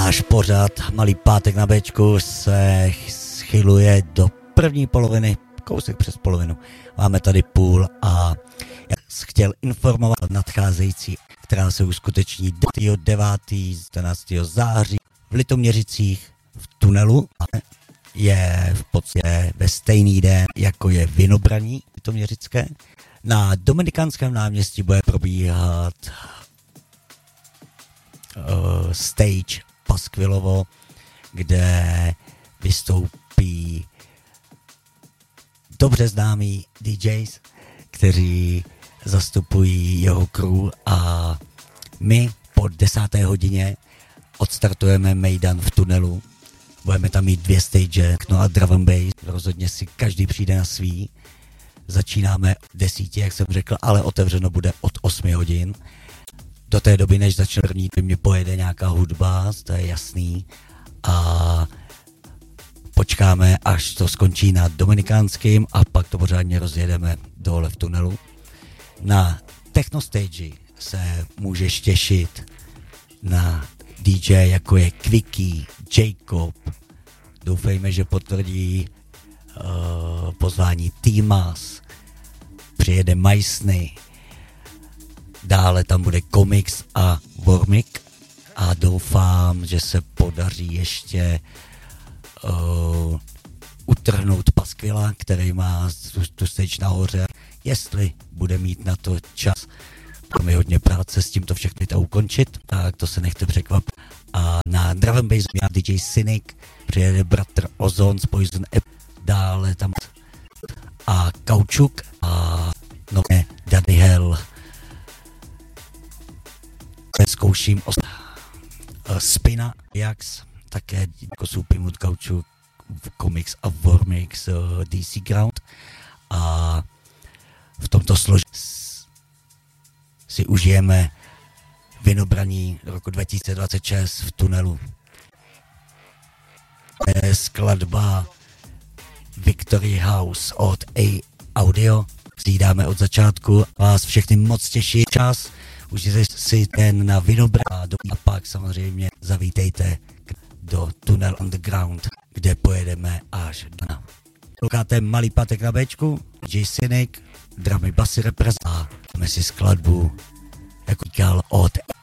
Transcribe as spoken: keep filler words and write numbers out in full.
Náš pořad Malý pátek na Bčku se schyluje do první poloviny, kousek přes polovinu. Máme tady půl a já jsem chtěl informovat nadcházející, která se uskuteční devátého čtrnáctého září v Litoměřicích v tunelu. Je v podstatě ve stejný den, jako je Vinobraní litoměřické. Na Dominikánském náměstí bude probíhat uh, stage Paskvilovo, kde vystoupí dobře známí D Js, kteří zastupují jeho crew, a my po desáté hodině odstartujeme Mejdan v tunelu. Budeme tam mít dvě stage, no a drum and bass. Rozhodně si každý přijde na svý. Začínáme desítě, jak jsem řekl, ale otevřeno bude od osmi hodin. Do té doby, než začne první, mě pojede nějaká hudba, to je jasný. A počkáme, až to skončí na Dominikánským, a pak to pořádně rozjedeme dole v tunelu. Na techno stage se můžeš těšit na D J, jako je Quickie, Jacob. Doufejme, že potvrdí uh, pozvání Týmas. Přijede Majsny. Dále tam bude Comics a Wormik. A doufám, že se podaří ještě uh, utrhnout Paskvila, který má tu, tu stage nahoře. Jestli bude mít na to čas. Máme hodně práce s tímto všechny to ukončit, tak to se nechte překvapit. A na drum and bass má D J Cynic, přijede bratr Ozon z Poison Apple, dále tam a Kaučuk a no ne, Daddy Hell. Zkouším os- Spina, Jax, také jako Supimut, Kaučuk, Comics a Wormix uh, D C Ground. A v tomto složení si užijeme Vinobraní roku dva tisíce dvacet šest v tunelu. Je skladba Victory House od A Audio. Zjídáme od začátku. Vás všechny moc těší čas. Užijte si ten na Vinobraní a pak samozřejmě zavítejte do Tunnel Underground, kde pojedeme až do na. Lukáte Malý pátek na Bčku, J Cynic, dramy basy reprezent a máme si skladbu, jako říkal, od